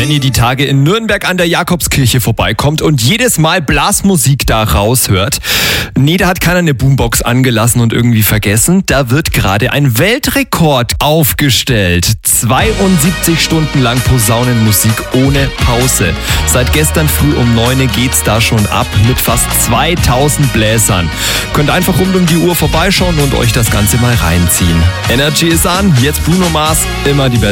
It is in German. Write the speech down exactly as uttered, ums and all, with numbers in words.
Wenn ihr die Tage in Nürnberg an der Jakobskirche vorbeikommt und jedes Mal Blasmusik da raushört, nee, da hat keiner eine Boombox angelassen und irgendwie vergessen. Da wird gerade ein Weltrekord aufgestellt. zweiundsiebzig Stunden lang Posaunenmusik ohne Pause. Seit gestern früh um neun geht's da schon ab mit fast zweitausend Bläsern. Könnt einfach rund um die Uhr vorbeischauen und euch das Ganze mal reinziehen. Energy ist an, jetzt Bruno Mars, immer die Beste.